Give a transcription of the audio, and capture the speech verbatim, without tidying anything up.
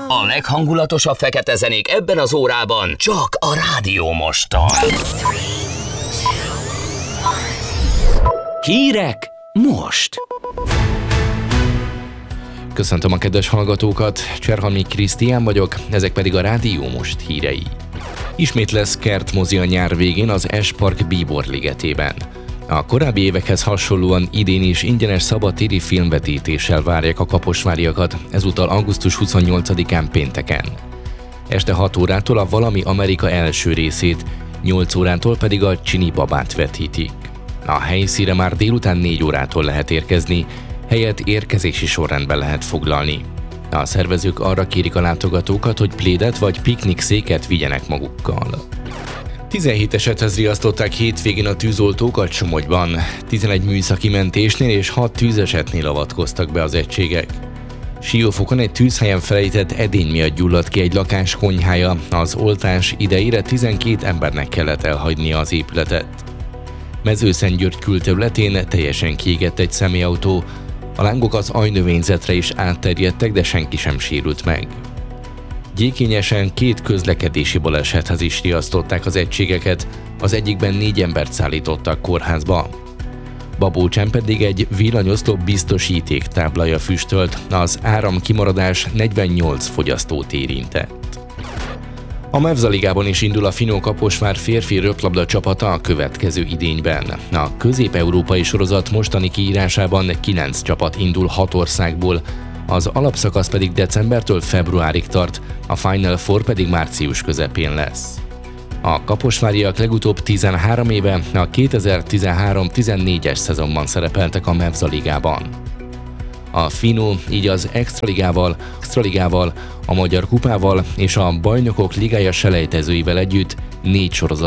A leghangulatosabb fekete zenék ebben az órában csak a Rádió Moston. Hírek most! Köszöntöm a kedves hallgatókat, Cserhalmi Krisztián vagyok, ezek pedig a Rádió Most hírei. Ismét lesz kertmozi a nyár végén az S-Park Bíbor ligetében. A korábbi évekhez hasonlóan idén is ingyenes szabadtéri filmvetítéssel várják a kaposváriakat, ezúttal augusztus huszonnyolcadikán pénteken. Este hat órától a Valami Amerika első részét, nyolc órától pedig a Csini babát vetítik. A helyszínre már délután négy órától lehet érkezni, helyet érkezési sorrendben lehet foglalni. A szervezők arra kérik a látogatókat, hogy plédet vagy piknikszéket vigyenek magukkal. tizenhét esethez riasztották hétvégén a tűzoltókat Somogyban. tizenegy műszaki mentésnél és hat tűzesetnél avatkoztak be az egységek. Siófokon egy tűzhelyen felejtett edény miatt gyulladt ki egy lakás konyhája, az oltás idejére tizenkét embernek kellett elhagynia az épületet. Mezőszentgyörgy külterületén teljesen kiégett egy személyautó, a lángok az ajnövényzetre is átterjedtek, de senki sem sérült meg. Gyékényesen két közlekedési balesethez is riasztották az egységeket, az egyikben négy embert szállítottak kórházba. Babócsán pedig egy villanyoszlop biztosíték táblája füstölt, az áramkimaradás negyvennyolc fogyasztót érintett. A Mevza ligában is indul a Finó-Kaposvár férfi röplabda csapata a következő idényben. A közép-európai sorozat mostani kiírásában kilenc csapat indul hat országból, az alapszakasz pedig decembertől februárig tart, a Final Four pedig március közepén lesz. A kaposváriak legutóbb tizenhárom éve a kétezer-tizenhárom tizennégyes szezonban szerepeltek a Mevza ligában. A Finó így az Extraligával, Extraligával, a Magyar Kupával és a Bajnokok Ligája selejtezőivel együtt négy sorozat